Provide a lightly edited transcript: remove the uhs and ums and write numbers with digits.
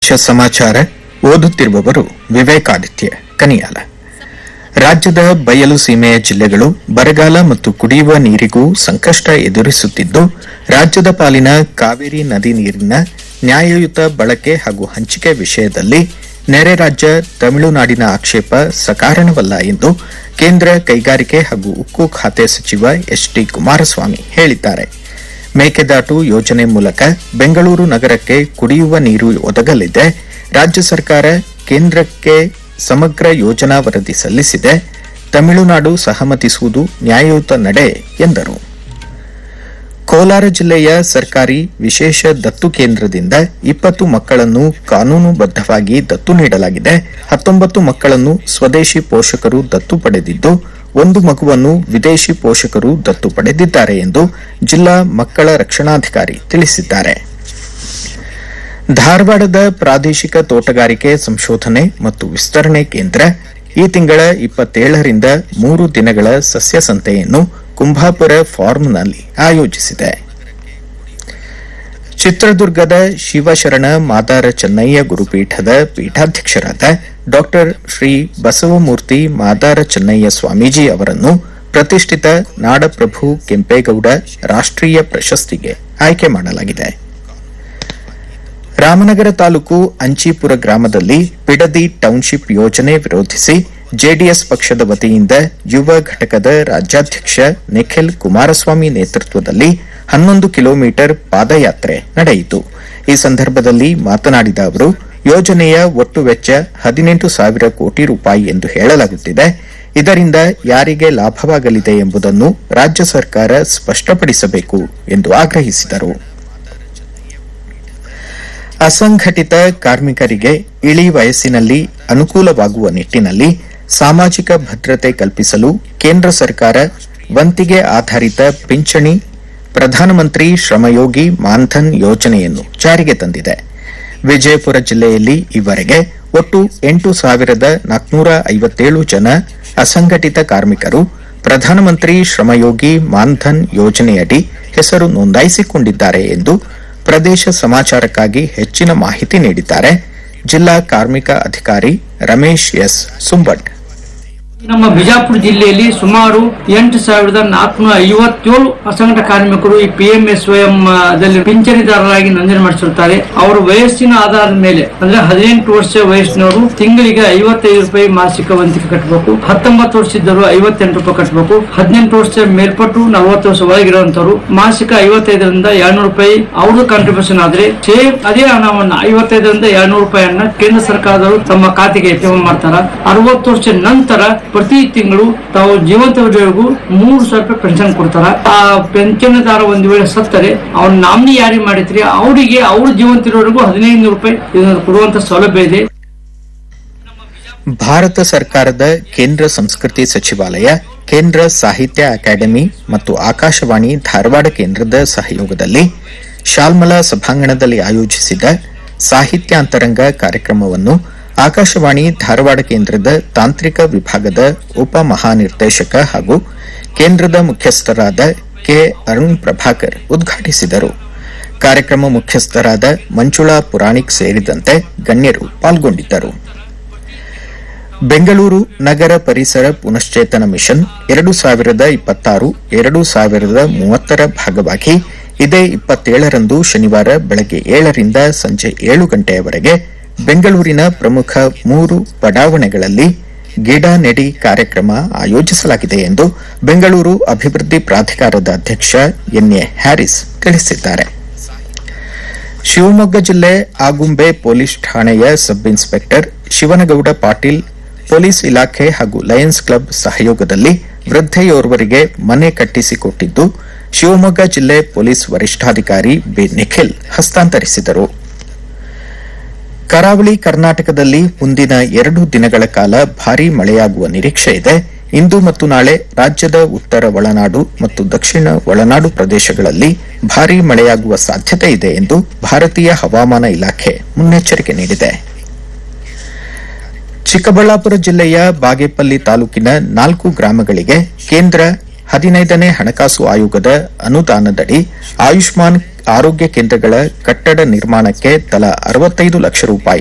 ಪ್ರದೇಶ ಸಮಾಚಾರ ಓದುತ್ತಿರುವವರು ವಿವೇಕಾದಿತ್ಯ ಕನಿಯಾಲ. ರಾಜ್ಯದ ಬಯಲು ಸೀಮೆಯ ಜಿಲ್ಲೆಗಳು ಬರಗಾಲ ಮತ್ತು ಕುಡಿಯುವ ನೀರಿಗೂ ಸಂಕಷ್ಟ ಎದುರಿಸುತ್ತಿದ್ದು, ರಾಜ್ಯದ ಪಾಲಿನ ಕಾವೇರಿ ನದಿ ನೀರಿನ ನ್ಯಾಯಯುತ ಬಳಕೆ ಹಾಗೂ ಹಂಚಿಕೆ ವಿಷಯದಲ್ಲಿ ನೆರೆ ರಾಜ್ಯ ತಮಿಳುನಾಡಿನ ಆಕ್ಷೇಪ ಸಕಾರಣವಲ್ಲ ಎಂದು ಕೇಂದ್ರ ಕೈಗಾರಿಕೆ ಹಾಗೂ ಉಕ್ಕು ಖಾತೆ ಸಚಿವ ಎಚ್.ಡಿ. ಕುಮಾರಸ್ವಾಮಿ ಹೇಳಿದ್ದಾರೆ. ಮೇಕೆದಾಟು ಯೋಜನೆ ಮೂಲಕ ಬೆಂಗಳೂರು ನಗರಕ್ಕೆ ಕುಡಿಯುವ ನೀರು ಒದಗಲಿದೆ. ರಾಜ್ಯ ಸರ್ಕಾರ ಕೇಂದ್ರಕ್ಕೆ ಸಮಗ್ರ ಯೋಜನಾ ವರದಿ ಸಲ್ಲಿಸಿದೆ. ತಮಿಳುನಾಡು ಸಹಮತಿಸುವುದು ನ್ಯಾಯಯುತ ನಡೆ ಎಂದರು. ಕೋಲಾರ ಜಿಲ್ಲೆಯ ಸರ್ಕಾರಿ ವಿಶೇಷ ದತ್ತು ಕೇಂದ್ರದಿಂದ 20 ಮಕ್ಕಳನ್ನು ಕಾನೂನುಬದ್ದವಾಗಿ ದತ್ತು ನೀಡಲಾಗಿದೆ. 19 ಮಕ್ಕಳನ್ನು ಸ್ವದೇಶಿ ಪೋಷಕರು ದತ್ತು ಪಡೆದಿದ್ದು, 1 ಮಗುವನ್ನು ವಿದೇಶಿ ಪೋಷಕರು ದತ್ತು ಪಡೆದಿದ್ದಾರೆ ಎಂದು ಜಿಲ್ಲಾ ಮಕ್ಕಳ ರಕ್ಷಣಾಧಿಕಾರಿ ತಿಳಿಸಿದ್ದಾರೆ. ಧಾರವಾಡದ ಪ್ರಾದೇಶಿಕ ತೋಟಗಾರಿಕೆ ಸಂಶೋಧನೆ ಮತ್ತು ವಿಸ್ತರಣೆ ಕೇಂದ್ರ ಈ ತಿಂಗಳ 27ರಿಂದ 3 ದಿನಗಳ ಸಸ್ಯ ಸಂತೆಯನ್ನು ಕುಂಭಾಪುರ ಫಾರ್ಮ್ನಲ್ಲಿ ಆಯೋಜಿಸಿದೆ. ಚಿತ್ರದುರ್ಗದ ಶಿವಶರಣ ಮಾದಾರ ಚೆನ್ನಯ್ಯ ಗುರುಪೀಠದ ಪೀಠಾಧ್ಯಕ್ಷರಾದ ಡಾ ಶ್ರೀ ಬಸವಮೂರ್ತಿ ಮಾದಾರ ಚೆನ್ನಯ್ಯ ಸ್ವಾಮೀಜಿ ಅವರನ್ನು ಪ್ರತಿಷ್ಠಿತ ನಾಡಪ್ರಭು ಕೆಂಪೇಗೌಡ ರಾಷ್ಟ್ರೀಯ ಪ್ರಶಸ್ತಿಗೆ ಆಯ್ಕೆ ಮಾಡಲಾಗಿದೆ. ರಾಮನಗರ ತಾಲೂಕು ಅಂಚೀಪುರ ಗ್ರಾಮದಲ್ಲಿ ಬಿಡದಿ ಟೌನ್ಶಿಪ್ ಯೋಜನೆ ವಿರೋಧಿಸಿ ಜೆಡಿಎಸ್ ಪಕ್ಷದ ವತಿಯಿಂದ ಯುವ ಘಟಕದ ರಾಜ್ಯಾಧ್ಯಕ್ಷ ನಿಖಿಲ್ ಕುಮಾರಸ್ವಾಮಿ ನೇತೃತ್ವದಲ್ಲಿ 11 ಕಿಲೋಮೀಟರ್ ಪಾದಯಾತ್ರೆ ನಡೆಯಿತು. ಈ ಸಂದರ್ಭದಲ್ಲಿ ಮಾತನಾಡಿದ ಅವರು, ಯೋಜನೆಯ ಒಟ್ಟು ವೆಚ್ಚ 18,000 ಕೋಟಿ ರೂಪಾಯಿ ಎಂದು ಹೇಳಲಾಗುತ್ತಿದೆ. ಇದರಿಂದ ಯಾರಿಗೆ ಲಾಭವಾಗಲಿದೆ ಎಂಬುದನ್ನು ರಾಜ್ಯ ಸರ್ಕಾರ ಸ್ಪಷ್ಟಪಡಿಸಬೇಕು ಎಂದು ಆಗ್ರಹಿಸಿದರು. ಅಸಂಘಟಿತ ಕಾರ್ಮಿಕರಿಗೆ ಇಳಿ ವಯಸ್ಸಿನಲ್ಲಿ ಅನುಕೂಲವಾಗುವ ನಿಟ್ಟಿನಲ್ಲಿ ಸಾಮಾಜಿಕ ಭದ್ರತೆ ಕಲ್ಪಿಸಲು ಕೇಂದ್ರ ಸರ್ಕಾರ ವಂತಿಗೆ ಆಧಾರಿತ ಪಿಂಚಣಿ ಪ್ರಧಾನಮಂತ್ರಿ ಶ್ರಮಯೋಗಿ ಮಾನ್ಧನ್ ಯೋಜನೆಯನ್ನು ಜಾರಿಗೆ ತಂದಿದೆ. ವಿಜಯಪುರ ಜಿಲ್ಲೆಯಲ್ಲಿ ಈವರೆಗೆ ಒಟ್ಟು 8,457 ಜನ ಅಸಂಘಟಿತ ಕಾರ್ಮಿಕರು ಪ್ರಧಾನಮಂತ್ರಿ ಶ್ರಮಯೋಗಿ ಮಾನ್ಧನ್ ಯೋಜನೆಯಡಿ ಹೆಸರು ನೋಂದಾಯಿಸಿಕೊಂಡಿದ್ದಾರೆ ಎಂದು ಪ್ರದೇಶ ಸಮಾಚಾರಕ್ಕಾಗಿ ಹೆಚ್ಚಿನ ಮಾಹಿತಿ ನೀಡಿದ್ದಾರೆ ಜಿಲ್ಲಾ ಕಾರ್ಮಿಕ ಅಧಿಕಾರಿ ರಮೇಶ್ ಎಸ್ ಸುಂಬಟ್. ನಮ್ಮ ಬಿಜಾಪುರ ಜಿಲ್ಲೆಯಲ್ಲಿ ಸುಮಾರು 8,457 ಅಸಂಘಟಿತ ಕಾರ್ಮಿಕರು ಈ PMSYM ದಲ್ಲಿ ಪಿಂಚಣಿದಾರರಾಗಿ ನೋಂದಣಿ ಮಾಡಿಸಿರುತ್ತಾರೆ. ಅವರ ವಯಸ್ಸಿನ ಆಧಾರದ ಮೇಲೆ ಅಂದ್ರೆ 18 ವರ್ಷ ವಯಸ್ಸಿನವರು ತಿಂಗಳಿಗೆ 55 ರೂಪಾಯಿ ಮಾಸಿಕ ವಂತಿಕೆ ಕಟ್ಟಬೇಕು. 19 ವರ್ಷದವರು 58 ರೂಪಾಯಿ ಕಟ್ಟಬೇಕು. 18 ವರ್ಷ ಮೇಲ್ಪಟ್ಟು 40 ವರ್ಷ ಒಳಗಿರುವಂತವರು ಮಾಸಿಕ 55ರಿಂದ 200 ರೂಪಾಯಿ ಅವ್ರದ್ದು ಕಾಂಟ್ರಿಬ್ಯೂಷನ್ ಆದ್ರೆ ಸೇಮ್ ಅದೇ ಹಣವನ್ನ 55ರಿಂದ 200 ರೂಪಾಯಿಯನ್ನ ಕೇಂದ್ರ ಸರ್ಕಾರದವರು ತಮ್ಮ ಖಾತೆಗೆ ಜಮಾ ಮಾಡ್ತಾರ. 60 ವರ್ಷ ನಂತರ ಪ್ರತಿ ತಿಂಗಳು ತಾವು ಜೀವಂತವರೆಗೂ 3,000 ರೂಪಾಯಿ ಪೆನ್ಷನ್ ಕೊಡ್ತಾರ. ಆ ಪೆನ್ಷನ್ದಾರ ಒಂದು ವೇಳೆ ಸತ್ತರೆ ಅವ್ರ ನಾಮಿನಿ ಯಾರಿಗೆ ಮಾಡಿದ್ರಿ ಅವರಿಗೆ ಅವ್ರ ಜೀವಂತಿರೋವರೆಗೂ 1,500 ರೂಪಾಯಿ ಕೊಡುವಂತ ಸೌಲಭ್ಯ ಇದೆ. ಭಾರತ ಸರ್ಕಾರದ ಕೇಂದ್ರ ಸಂಸ್ಕೃತಿ ಸಚಿವಾಲಯ, ಕೇಂದ್ರ ಸಾಹಿತ್ಯ ಅಕಾಡೆಮಿ ಮತ್ತು ಆಕಾಶವಾಣಿ ಧಾರವಾಡ ಕೇಂದ್ರದ ಸಹಯೋಗದಲ್ಲಿ ಶಾಲ್ಮಲಾ ಸಭಾಂಗಣದಲ್ಲಿ ಆಯೋಜಿಸಿದ ಸಾಹಿತ್ಯಾಂತರಂಗ ಕಾರ್ಯಕ್ರಮವನ್ನು ಆಕಾಶವಾಣಿ ಧಾರವಾಡ ಕೇಂದ್ರದ ತಾಂತ್ರಿಕ ವಿಭಾಗದ ಉಪ ಮಹಾನಿರ್ದೇಶಕ ಹಾಗೂ ಕೇಂದ್ರದ ಮುಖ್ಯಸ್ಥರಾದ ಕೆ ಅರುಣ್ ಪ್ರಭಾಕರ್ ಉದ್ಘಾಟಿಸಿದರು. ಕಾರ್ಯಕ್ರಮ ಮುಖ್ಯಸ್ಥರಾದ ಮಂಜುಳಾ ಪುರಾಣಿಕ್ ಸೇರಿದಂತೆ ಗಣ್ಯರು ಪಾಲ್ಗೊಂಡಿದ್ದರು. ಬೆಂಗಳೂರು ನಗರ ಪರಿಸರ ಪುನಶ್ಚೇತನ ಮಿಷನ್ 2026-2030 ಭಾಗವಾಗಿ ಇದೇ 27ರಂದು ಶನಿವಾರ ಬೆಳಗ್ಗೆ 7ರಿಂದ ಸಂಜೆ 7 ಗಂಟೆಯವರೆಗೆ ಬೆಂಗಳೂರಿನ ಪ್ರಮುಖ 3 ಬಡಾವಣೆಗಳಲ್ಲಿ ಗಿಡ ನೆಡಿ ಕಾರ್ಯಕ್ರಮ ಆಯೋಜಿಸಲಾಗಿದೆ ಎಂದು ಬೆಂಗಳೂರು ಅಭಿವೃದ್ಧಿ ಪ್ರಾಧಿಕಾರದ ಅಧ್ಯಕ್ಷ ಎನ್ಎ ಹ್ಯಾರಿಸ್ ತಿಳಿಸಿದ್ದಾರೆ. ಶಿವಮೊಗ್ಗ ಜಿಲ್ಲೆ ಆಗುಂಬೆ ಪೊಲೀಸ್ ಠಾಣೆಯ sub inspector Shivanagouda Patil police ಇಲಾಖೆ ಹಾಗೂ ಲಯನ್ಸ್ ಕ್ಲಬ್ ಸಹಯೋಗದಲ್ಲಿ ವೃದ್ಧೆಯೋರ್ವರಿಗೆ ಮನೆ ಕಟ್ಟಿಸಿಕೊಟ್ಟಿದ್ದು, ಶಿವಮೊಗ್ಗ ಜಿಲ್ಲೆ ಪೊಲೀಸ್ ವರಿಷ್ಠಾಧಿಕಾರಿ ಬಿ ನಿಖಿಲ್ ಹಸ್ತಾಂತರಿಸಿದರು. ಕರಾವಳಿ ಕರ್ನಾಟಕದಲ್ಲಿ ಮುಂದಿನ 2 ದಿನಗಳ ಕಾಲ ಭಾರೀ ಮಳೆಯಾಗುವ ನಿರೀಕ್ಷೆ ಇದೆ. ಇಂದು ಮತ್ತು ನಾಳೆ ರಾಜ್ಯದ ಉತ್ತರ ಒಳನಾಡು ಮತ್ತು ದಕ್ಷಿಣ ಒಳನಾಡು ಪ್ರದೇಶಗಳಲ್ಲಿ ಭಾರೀ ಮಳೆಯಾಗುವ ಸಾಧ್ಯತೆ ಇದೆ ಎಂದು ಭಾರತೀಯ ಹವಾಮಾನ ಇಲಾಖೆ ಮುನ್ನೆಚ್ಚರಿಕೆ ನೀಡಿದೆ. ಚಿಕ್ಕಬಳ್ಳಾಪುರ ಜಿಲ್ಲೆಯ ಬಾಗೇಪಲ್ಲಿ ತಾಲೂಕಿನ 4 ಗ್ರಾಮಗಳಿಗೆ ಕೇಂದ್ರ 15ನೇ ಹಣಕಾಸು ಆಯೋಗದ ಅನುದಾನದಡಿ ಆಯುಷ್ಮಾನ್ ಆರೋಗ್ಯ ಕೇಂದ್ರಗಳ ಕಟ್ಟಡ ನಿರ್ಮಾಣಕ್ಕೆ ತಲಾ 65 ಲಕ್ಷ ರೂಪಾಯಿ